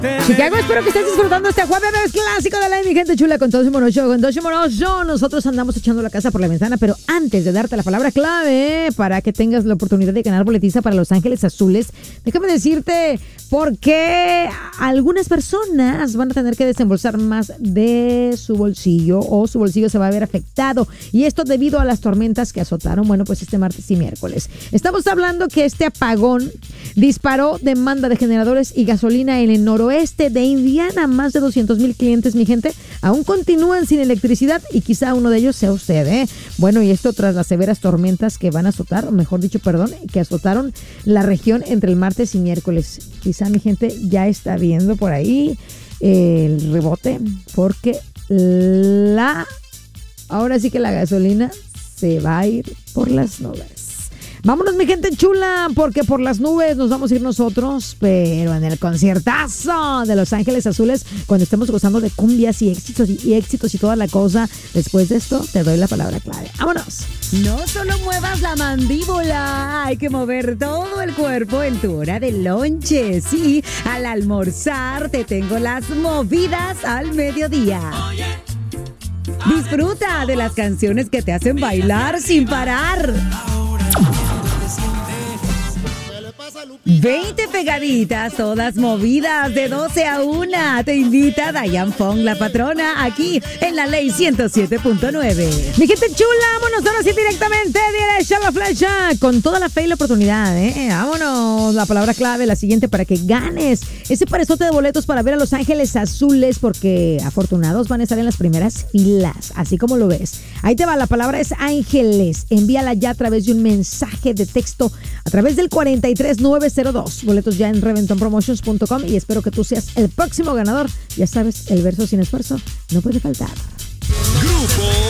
Chicago, espero que estés disfrutando este jueves clásico de la mi gente chula con Toshi Morocho. Con Toshi Morocho, nosotros andamos echando la casa por la ventana, pero antes de darte la palabra clave para que tengas la oportunidad de ganar boletiza para Los Ángeles Azules, déjame decirte por qué algunas personas van a tener que desembolsar más de su bolsillo o su bolsillo se va a ver afectado. Y esto debido a las tormentas que azotaron, bueno, pues este martes y miércoles. Estamos hablando que este apagón disparó demanda de generadores y gasolina en el noroeste de Indiana. Más de 200,000 clientes, mi gente, aún continúan sin electricidad y quizá uno de ellos sea usted, ¿eh? Bueno, y esto tras las severas tormentas que van a azotar, o mejor dicho, perdón, que azotaron la región entre el martes y miércoles. Quizá mi gente ya está viendo por ahí el rebote porque ahora sí que la gasolina se va a ir por las nubes. Vámonos, mi gente chula, porque por las nubes nos vamos a ir nosotros, pero en el conciertazo de Los Ángeles Azules, cuando estemos gozando de cumbias y éxitos y toda la cosa. Después de esto, te doy la palabra clave. ¡Vámonos! No solo muevas la mandíbula, hay que mover todo el cuerpo en tu hora de lonche. Sí, al almorzar te tengo las movidas al mediodía. Disfruta de las canciones que te hacen bailar sin parar. 20 pegaditas, todas movidas de 12 a 1. Te invita Diane Fong, la patrona, aquí en la Ley 107.9. Mi gente chula, vámonos ahora sí directamente, derecha a la flecha, con toda la fe y la oportunidad, ¿eh? Vámonos, la palabra clave, la siguiente, para que ganes ese parezote de boletos para ver a Los Ángeles Azules, porque afortunados van a estar en las primeras filas, así como lo ves. Ahí te va, la palabra es Ángeles. Envíala ya a través de un mensaje de texto, a través del 43902. Boletos ya en reventonpromotions.com y espero que tú seas el próximo ganador. Ya sabes, el verso sin esfuerzo no puede faltar. Grupo